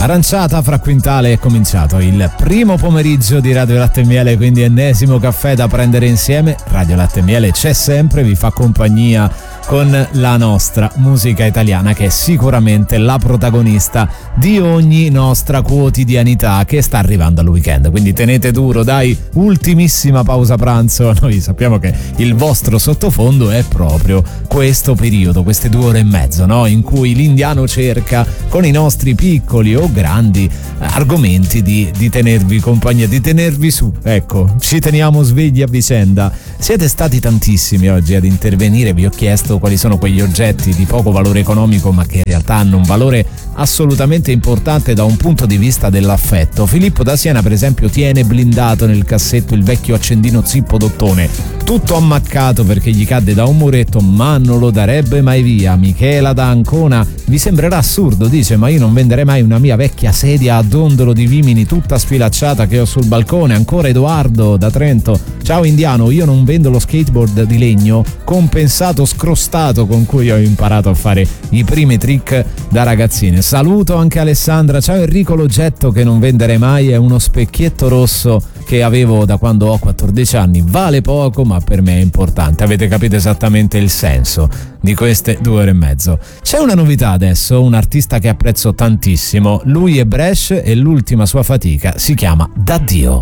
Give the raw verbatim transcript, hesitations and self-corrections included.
Aranciata fra Quintale è cominciato il primo pomeriggio di Radio Latte e Miele, quindi ennesimo caffè da prendere insieme. Radio Latte e Miele c'è sempre, vi fa compagnia con la nostra musica italiana, che è sicuramente la protagonista di ogni nostra quotidianità che sta arrivando al weekend. Quindi tenete duro, dai, ultimissima pausa pranzo. Noi sappiamo che il vostro sottofondo è proprio questo periodo, queste due ore e mezzo, no? In cui l'indiano cerca con i nostri piccoli o grandi argomenti di, di tenervi compagnia, di tenervi su. Ecco, ci teniamo svegli a vicenda. Siete stati tantissimi oggi ad intervenire, vi ho chiesto quali sono quegli oggetti di poco valore economico ma che in realtà hanno un valore assolutamente importante da un punto di vista dell'affetto. Filippo da Siena per esempio tiene blindato nel cassetto il vecchio accendino Zippo d'ottone, tutto ammaccato perché gli cadde da un muretto ma non lo darebbe mai via. Michela da Ancona: vi sembrerà assurdo, dice, ma io non venderei mai una mia vecchia sedia a dondolo di Vimini tutta sfilacciata che ho sul balcone. Ancora Edoardo da Trento: ciao indiano, io non vendo lo skateboard di legno compensato scrostato con cui ho imparato a fare i primi trick da ragazzine. Saluto anche Alessandra: ciao Enrico, l'oggetto che non venderei mai è uno specchietto rosso che avevo da quando ho quattordici anni, vale poco ma per me è importante. Avete capito esattamente il senso di queste due ore e mezzo. C'è una novità adesso, un artista che apprezzo tantissimo, lui è Bresh e l'ultima sua fatica si chiama D'Addio.